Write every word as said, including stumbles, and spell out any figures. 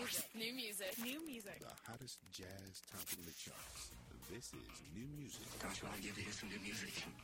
music. New music. New music. The hottest jazz topping the charts. This is New Music. Don't you want to get to hear some new music?